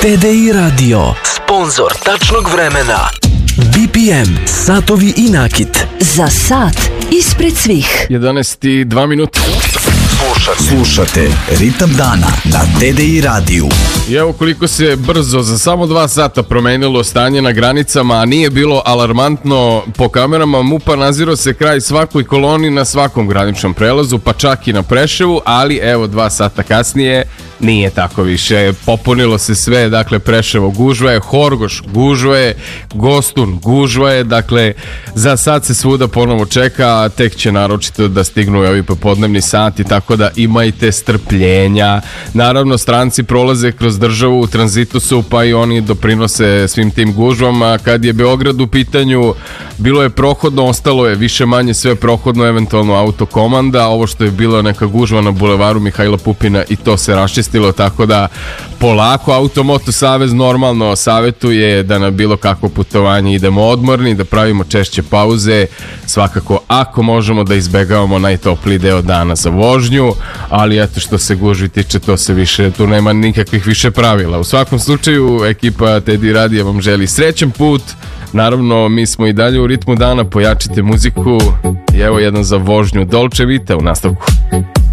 TDI Radio, sponzor tačnog vremena. BPM, satovi i nakit. Za sat ispred svih. 11:02 minuta. Slušate Ritam dana na TDI radiju. I evo koliko se brzo za samo 2 sata promenilo stanje na granicama, a nije bilo alarmantno. Po kamerama MUP-a nazirao se kraj svakoj koloni na svakom graničnom prelazu, pa čak i na Preševu, ali evo 2 sata kasnije nije tako više. Popunilo se sve, dakle Preševo gužva je, Horgoš gužva je, Gostun gužva je, dakle za sad se svuda ponovo čeka, a tek će naročito da stignu ovi popodnevni sati, tako da imajte strpljenja. Naravno, stranci prolaze kroz državu, u tranzitu su, pa i oni doprinose svim tim gužvama. Kad je Beograd u pitanju, bilo je prohodno, ostalo je više manje sve prohodno, eventualno autokomanda, ovo što je bila neka gužva na bulevaru Mihajla Pupina i to se raščistilo, tako da polako. Automoto savez normalno savjetuje da na bilo kakvo putovanje idemo odmorni, da pravimo češće pauze, svakako ako možemo da izbegavamo najtopliji deo dana za vožnju, ali eto što se gužvi tiče, to se više, tu nema nikakvih više pravila. U svakom slučaju, ekipa TDI radija vam želi srećan put. Naravno, mi smo i dalje u ritmu dana, pojačite muziku i evo jedan za vožnju Dolce Vita u nastavku.